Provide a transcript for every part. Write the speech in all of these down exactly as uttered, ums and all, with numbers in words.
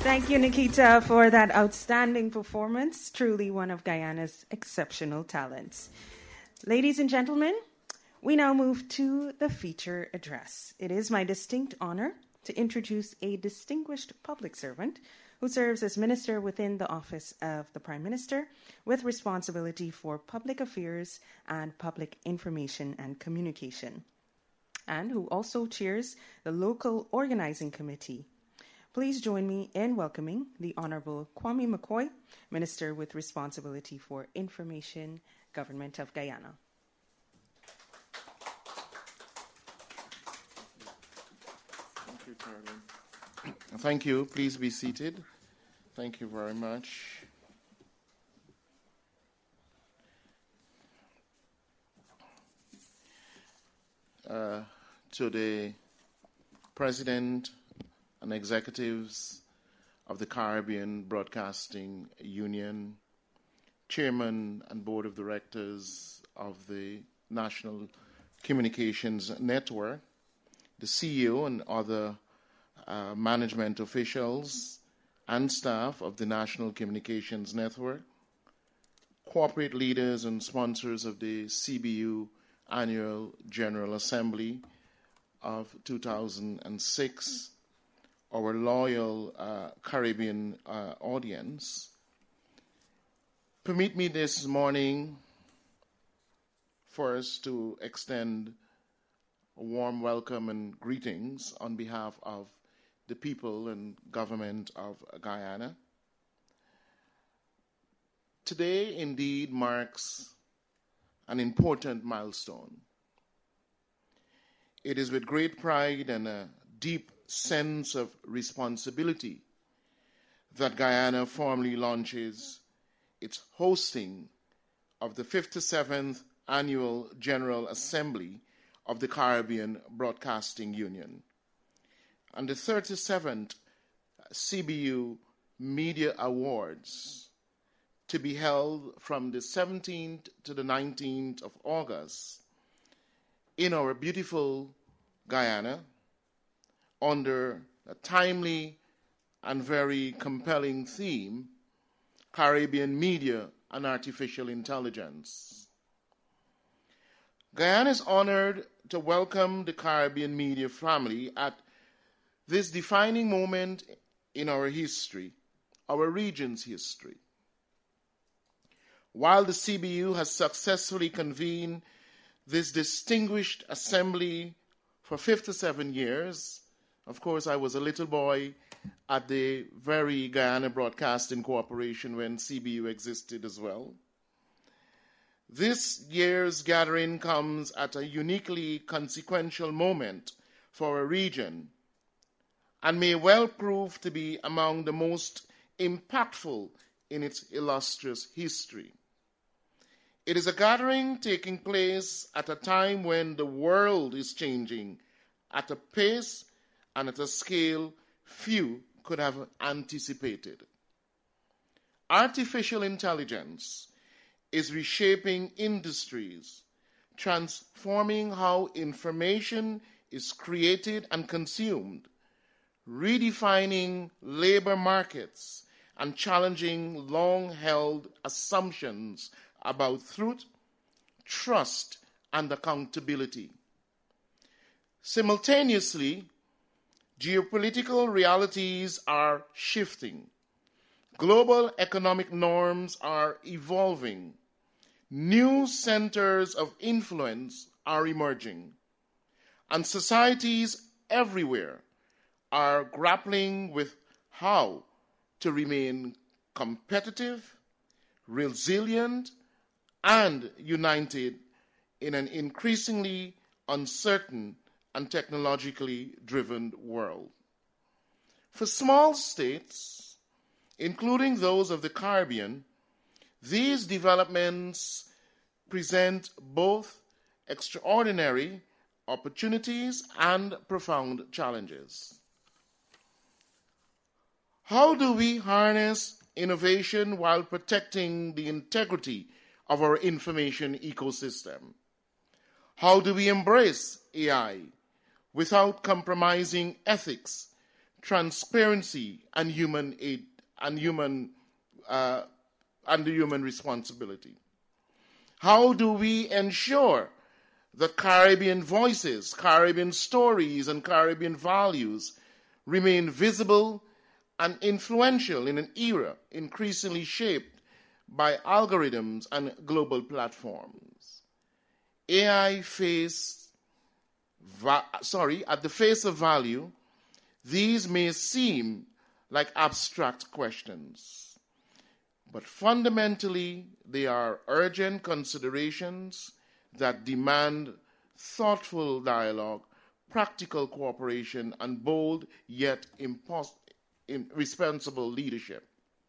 Thank you, Nikita, for that outstanding performance. Truly one of Guyana's exceptional talents. Ladies and gentlemen, we now move to the feature address. It is my distinct honor to introduce a distinguished public servant who serves as minister within the office of the Prime Minister with responsibility for public affairs and public information and communication, and who also chairs the local organizing committee. Please join me in welcoming the Honorable Kwame McCoy, Minister with responsibility for Information, Government of Guyana. Thank you, Caroline. Thank you. Please be seated. Thank you very much. Uh, to the President and executives of the Caribbean Broadcasting Union, Chairman and Board of Directors of the National Communications Network, the C E O and other uh, management officials and staff of the National Communications Network, corporate leaders and sponsors of the C B U Annual General Assembly of two thousand six, our loyal uh, Caribbean uh, audience. Permit me this morning first to extend a warm welcome and greetings on behalf of the people and government of Guyana. Today indeed marks an important milestone. It is with great pride and a deep sense of responsibility that Guyana formally launches its hosting of the fifty-seventh Annual General Assembly of the Caribbean Broadcasting Union and the thirty-seventh C B U Media Awards, to be held from the seventeenth to the nineteenth of August in our beautiful Guyana, under a timely and very compelling theme, Caribbean Media and Artificial Intelligence. Guyana is honored to welcome the Caribbean media family at this defining moment in our history, our region's history. While the C B U has successfully convened this distinguished assembly for fifty-seven years, of course, I was a little boy at the very Guyana Broadcasting Corporation when C B U existed as well. This year's gathering comes at a uniquely consequential moment for our region and may well prove to be among the most impactful in its illustrious history. It is a gathering taking place at a time when the world is changing at a pace and at a scale few could have anticipated. Artificial intelligence is reshaping industries, transforming how information is created and consumed, redefining labor markets, and challenging long-held assumptions about truth, trust, and accountability. Simultaneously, geopolitical realities are shifting. Global economic norms are evolving. New centers of influence are emerging. And societies everywhere are grappling with how to remain competitive, resilient, and united in an increasingly uncertain and technologically driven world. For small states, including those of the Caribbean, these developments present both extraordinary opportunities and profound challenges. How do we harness innovation while protecting the integrity of our information ecosystem? How do we embrace A I without compromising ethics, transparency, and human aid and human uh, and the human responsibility. How do we ensure that Caribbean voices, Caribbean stories, and Caribbean values remain visible and influential in an era increasingly shaped by algorithms and global platforms? A I face, va- sorry, at the face of value, these may seem like abstract questions, but fundamentally they are urgent considerations that demand thoughtful dialogue, practical cooperation, and bold yet impos- responsible leadership.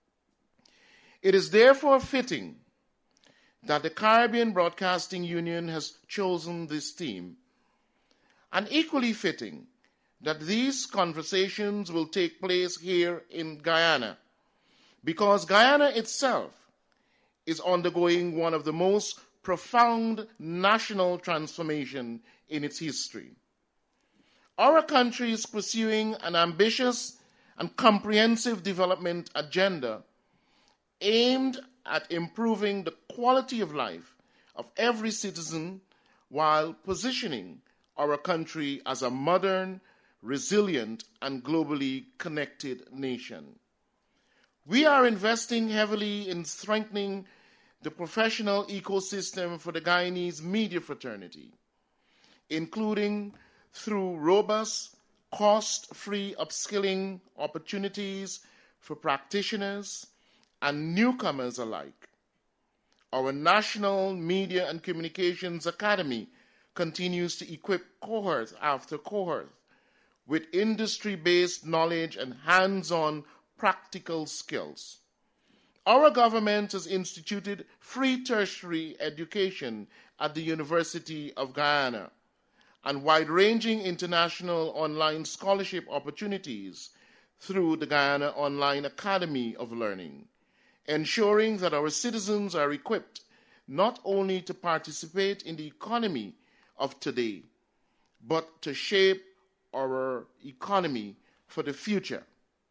It is therefore fitting that the Caribbean Broadcasting Union has chosen this theme, and equally fitting that these conversations will take place here in Guyana, because Guyana itself is undergoing one of the most profound national transformation in its history. Our country is pursuing an ambitious and comprehensive development agenda aimed at improving the quality of life of every citizen while positioning our country as a modern, resilient, and globally connected nation. We are investing heavily in strengthening the professional ecosystem for the Guyanese media fraternity, including through robust, cost-free upskilling opportunities for practitioners and newcomers alike. Our National Media and Communications Academy continues to equip cohort after cohort with industry-based knowledge and hands-on practical skills. Our government has instituted free tertiary education at the University of Guyana and wide-ranging international online scholarship opportunities through the Guyana Online Academy of Learning, ensuring that our citizens are equipped not only to participate in the economy of today, but to shape our economy for the future.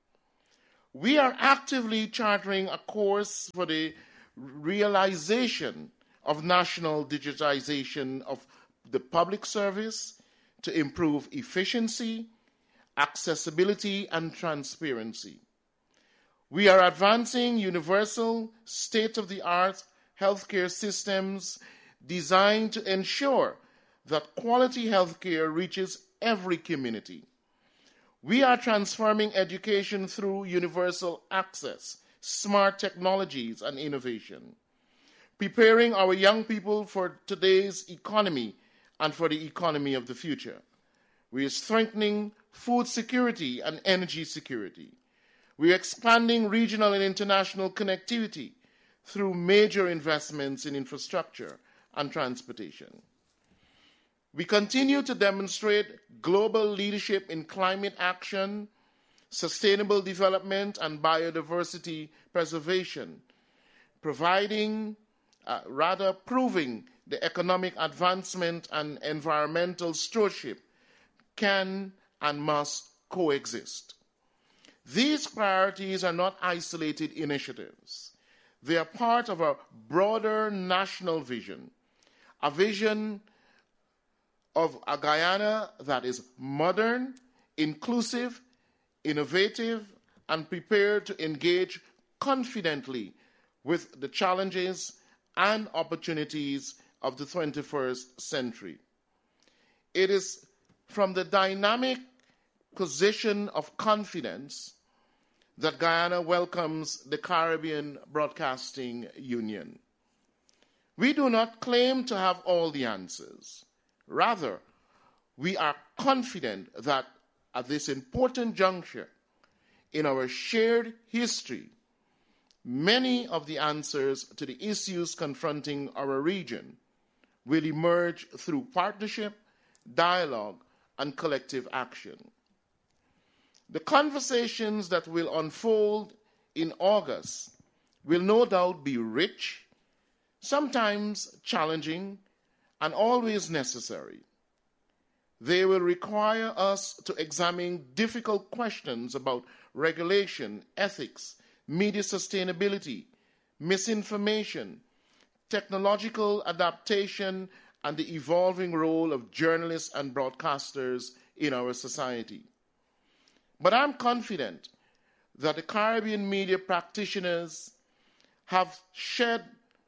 We are actively chartering a course for the realization of national digitization of the public service to improve efficiency, accessibility, and transparency. We are advancing universal, state-of-the-art healthcare systems designed to ensure that quality healthcare reaches every community. We are transforming education through universal access, smart technologies, and innovation, preparing our young people for today's economy and for the economy of the future. We are strengthening food security and energy security. We are expanding regional and international connectivity through major investments in infrastructure and transportation. We continue to demonstrate global leadership in climate action, sustainable development, and biodiversity preservation, providing, uh, rather proving the economic advancement and environmental stewardship can and must coexist. These priorities are not isolated initiatives. They are part of a broader national vision, a vision of a Guyana that is modern, inclusive, innovative, and prepared to engage confidently with the challenges and opportunities of the twenty-first century. It is from the dynamic position of confidence that Guyana welcomes the Caribbean Broadcasting Union. We do not claim to have all the answers. Rather, we are confident that at this important juncture in our shared history, many of the answers to the issues confronting our region will emerge through partnership, dialogue, and collective action. The conversations that will unfold in August will no doubt be rich, sometimes challenging, and always necessary. They will require us to examine difficult questions about regulation, ethics, media sustainability, misinformation, technological adaptation, and the evolving role of journalists and broadcasters in our society. But I'm confident that the Caribbean media practitioners have shed,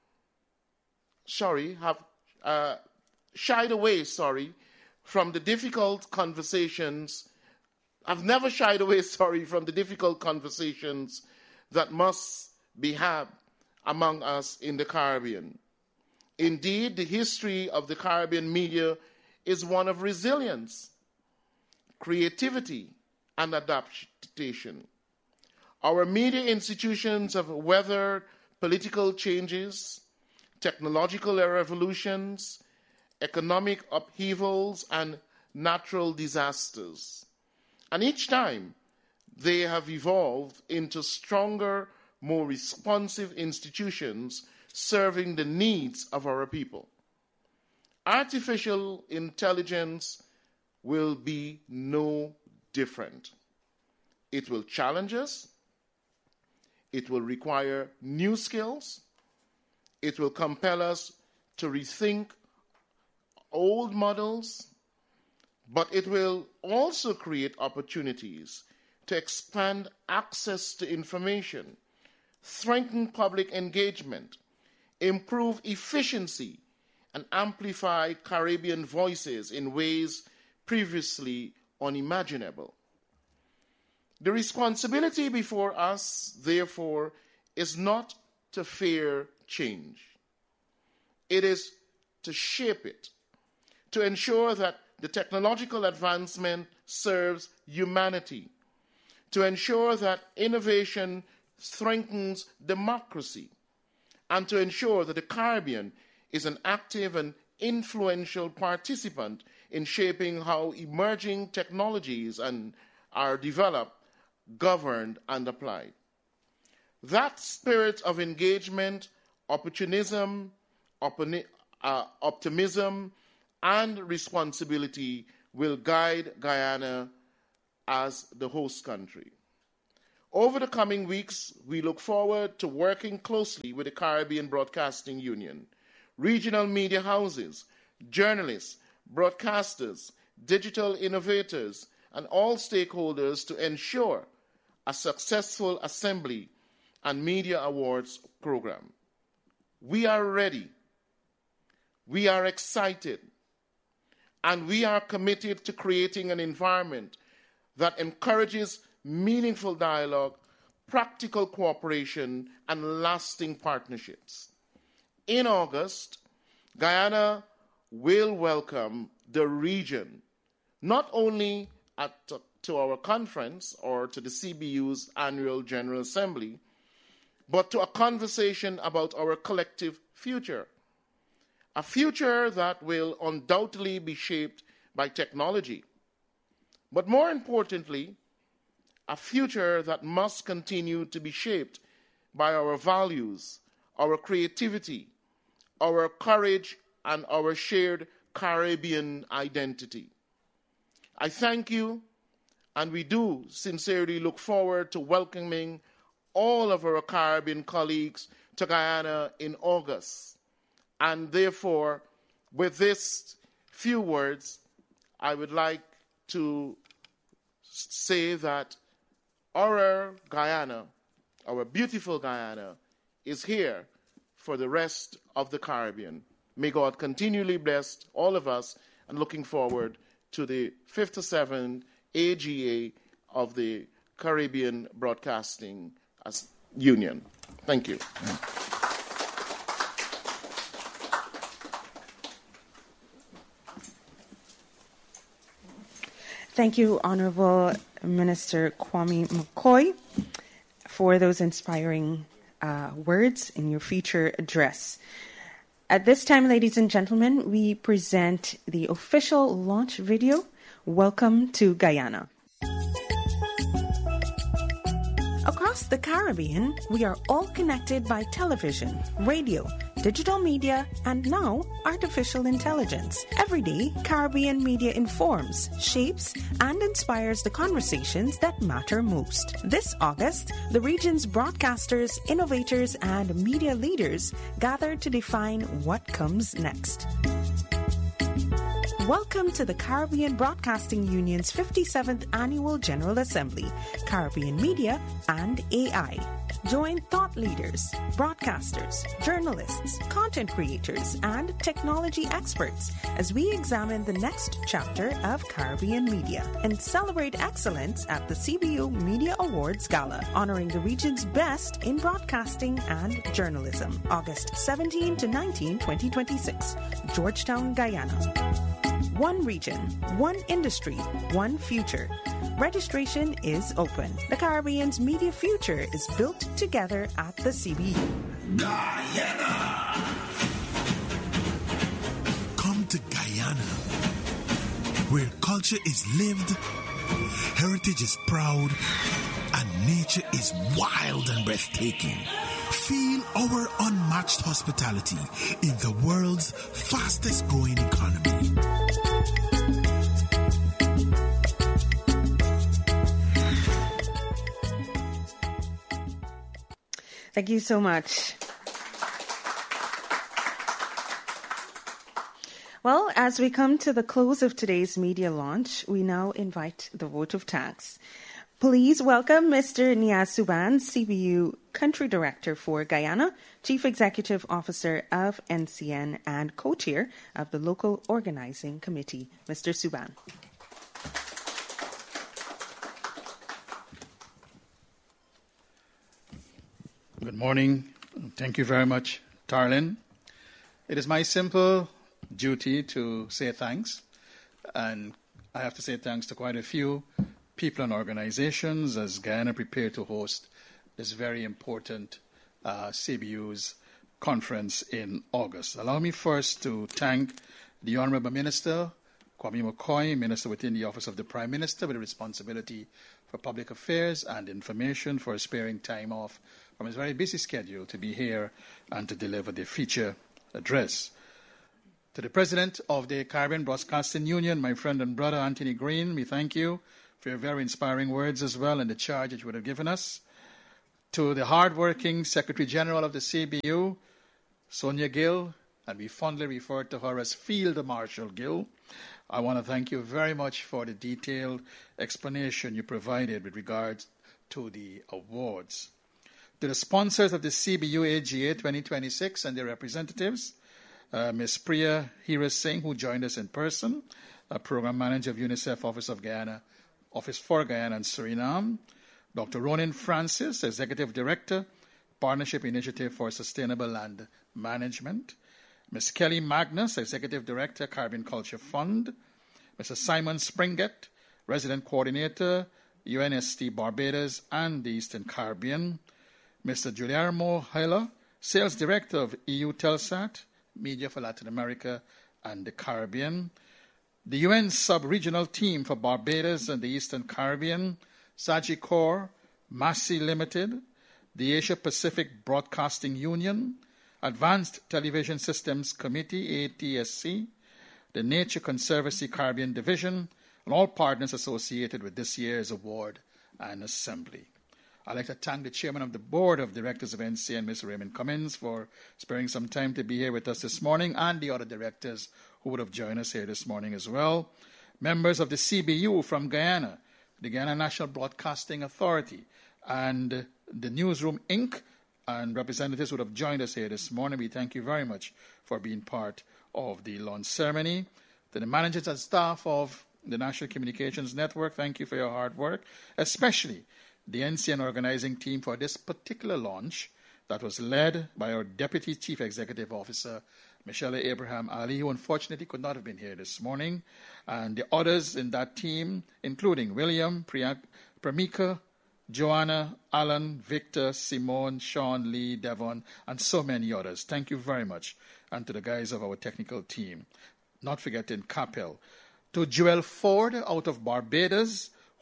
sorry, have uh, shied away, sorry, from the difficult conversations. I've never shied away, sorry, from the difficult conversations that must be had among us in the Caribbean. Indeed, the history of the Caribbean media is one of resilience, creativity, and adaptation. Our media institutions have weathered political changes, technological revolutions, economic upheavals, and natural disasters. And each time, they have evolved into stronger, more responsive institutions serving the needs of our people. Artificial intelligence will be no different. It will challenge us. It will require new skills. It will compel us to rethink old models, but it will also create opportunities to expand access to information, strengthen public engagement, improve efficiency, and amplify Caribbean voices in ways previously unimaginable. The responsibility before us, therefore, is not to fear change. It is to shape it, to ensure that the technological advancement serves humanity, to ensure that innovation strengthens democracy, and to ensure that the Caribbean is an active and influential participant in shaping how emerging technologies and are developed, governed, and applied. That spirit of engagement, opportunism, oponi- uh, optimism, and responsibility will guide Guyana as the host country. Over the coming weeks, we look forward to working closely with the Caribbean Broadcasting Union, regional media houses, journalists, broadcasters, digital innovators, and all stakeholders to ensure a successful assembly and media awards program. We are ready, we are excited, and we are committed to creating an environment that encourages meaningful dialogue, practical cooperation, and lasting partnerships. In August, Guyana will welcome the region, not only at, to our conference or to the C B U's annual General Assembly, but to a conversation about our collective future. A future that will undoubtedly be shaped by technology. But more importantly, a future that must continue to be shaped by our values, our creativity, our courage, and our shared Caribbean identity. I thank you, and we do sincerely look forward to welcoming all of our Caribbean colleagues to Guyana in August. And therefore, with this few words, I would like to say that our Guyana, our beautiful Guyana, is here for the rest of the Caribbean. May God continually bless all of us, and looking forward to the fifty-seventh A G A of the Caribbean Broadcasting Union. Thank you. Thank you, Honorable Minister Kwame McCoy, for those inspiring uh, words in your feature address. At this time, ladies and gentlemen, we present the official launch video, Welcome to Guyana. Across the Caribbean, we are all connected by television, radio, digital media, and now artificial intelligence. Every day, Caribbean Media informs, shapes, and inspires the conversations that matter most. This August, the region's broadcasters, innovators, and media leaders gather to define what comes next. Welcome to the Caribbean Broadcasting Union's fifty-seventh Annual General Assembly, Caribbean Media and A I. Join thought leaders, broadcasters, journalists, content creators, and technology experts as we examine the next chapter of Caribbean media and celebrate excellence at the C B U Media Awards Gala, honoring the region's best in broadcasting and journalism. August seventeenth to nineteenth, twenty twenty-six, Georgetown, Guyana. One region, one industry, one future. Registration is open. The Caribbean's media future is built together at the C B U. Guyana! Come to Guyana, where culture is lived, heritage is proud, and nature is wild and breathtaking. Feel our unmatched hospitality in the world's fastest growing economy. Thank you so much. Well, as we come to the close of today's media launch, we now invite the vote of thanks. Please welcome Mister Niaz Subhan, C B U Country Director for Guyana, Chief Executive Officer of N C N, and co-chair of the Local Organizing Committee. Mister Subhan. Good morning. Thank you very much, Tarlin. It is my simple duty to say thanks, and I have to say thanks to quite a few people and organizations as Guyana prepare to host this very important uh, C B U's conference in August. Allow me first to thank the Honorable Minister, Kwame McCoy, Minister within the Office of the Prime Minister with responsibility for Public Affairs and Information, for sparing time off from his very busy schedule to be here and to deliver the feature address. To the President of the Caribbean Broadcasting Union, my friend and brother Anthony Green, we thank you for your very inspiring words as well and the charge that you would have given us. To the hard-working Secretary General of the C B U, Sonia Gill, and we fondly refer to her as Field Marshal Gill, I want to thank you very much for the detailed explanation you provided with regards to the awards. To the sponsors of the C B U A G A twenty twenty-six and their representatives, uh, Miz Priya Hira Singh, who joined us in person, a Program Manager of UNICEF Office of Guyana, Office for Guyana and Suriname, Doctor Ronin Francis, Executive Director, Partnership Initiative for Sustainable Land Management, Miz Kelly Magnus, Executive Director, Caribbean Culture Fund, Mister Simon Springett, Resident Coordinator, U N S T Barbados and the Eastern Caribbean, Mister Guillermo Heller, Sales Director of E U Telsat, Media for Latin America and the Caribbean, the U N Sub-Regional Team for Barbados and the Eastern Caribbean, Sagicor, Massey Limited, the Asia Pacific Broadcasting Union, Advanced Television Systems Committee, A T S C, the Nature Conservancy Caribbean Division, and all partners associated with this year's award and assembly. I'd like to thank the Chairman of the Board of Directors of N C N, Mister Raymond Cummins, for sparing some time to be here with us this morning, and the other directors who would have joined us here this morning as well. Members of the C B U from Guyana, the Guyana National Broadcasting Authority, and the Newsroom Incorporated, and representatives would have joined us here this morning. We thank you very much for being part of the launch ceremony. To the managers and staff of the National Communications Network, thank you for your hard work, especially the N C N organizing team for this particular launch that was led by our Deputy Chief Executive Officer, Michelle Abraham Ali, who unfortunately could not have been here this morning, and the others in that team, including William, Priya, Pramika, Joanna, Alan, Victor, Simone, Sean, Lee, Devon, and so many others. Thank you very much. And to the guys of our technical team. Not forgetting Capel. To Joel Ford out of Barbados,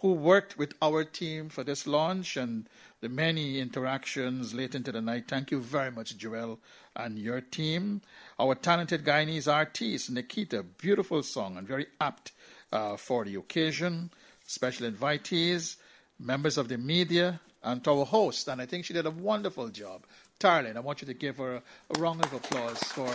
who worked with our team for this launch and the many interactions late into the night. Thank you very much, Joel, and your team. Our talented Guyanese artist, Nikita, beautiful song and very apt uh, for the occasion. Special invitees, members of the media, and to our host, and I think she did a wonderful job. Tarlin, I want you to give her a, a round of applause for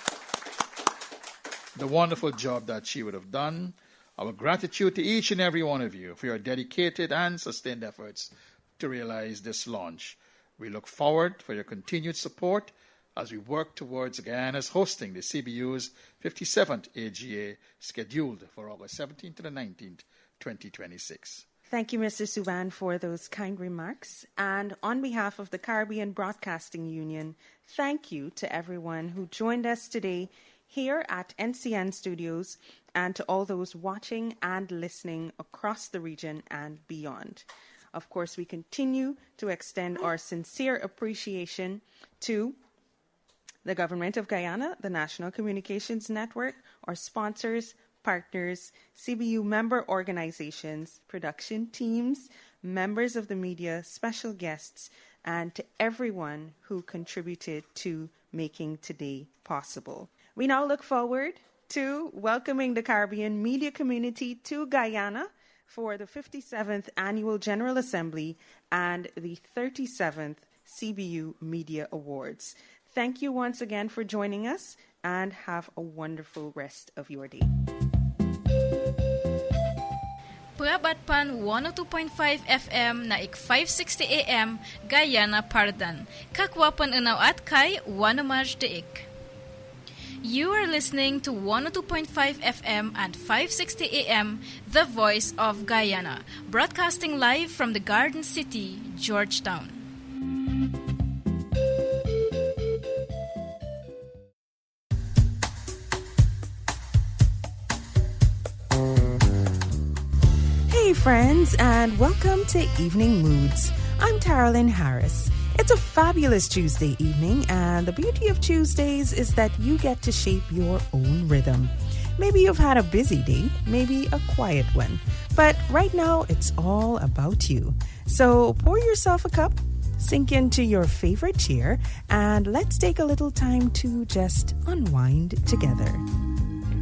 the wonderful job that she would have done. Our gratitude to each and every one of you for your dedicated and sustained efforts to realize this launch. We look forward for your continued support as we work towards Guyana's hosting the C B U's fifty-seventh A G A, scheduled for August seventeenth to the nineteenth, twenty twenty-six. Thank you, Mister Subban, for those kind remarks. And on behalf of the Caribbean Broadcasting Union, thank you to everyone who joined us today here at N C N Studios, and to all those watching and listening across the region and beyond. Of course, we continue to extend our sincere appreciation to the Government of Guyana, the National Communications Network, our sponsors, partners, C B U member organizations, production teams, members of the media, special guests, and to everyone who contributed to making today possible. We now look forward to welcoming the Caribbean media community to Guyana for the fifty-seventh Annual General Assembly and the thirty-seventh C B U Media Awards. Thank you once again for joining us, and have a wonderful rest of your day. Prabatpan one oh two point five F M na ik five sixty A M Guyana Pardan. Kakwapan unaw at kay Wanamaj deik. You are listening to one oh two point five F M and five sixty A M, The Voice of Guyana, broadcasting live from the Garden City, Georgetown. Hey friends, and welcome to Evening Moods. I'm Taralyn Harris. It's a fabulous Tuesday evening, and the beauty of Tuesdays is that you get to shape your own rhythm. Maybe you've had a busy day, maybe a quiet one, but right now it's all about you. So pour yourself a cup, sink into your favorite chair, and let's take a little time to just unwind together.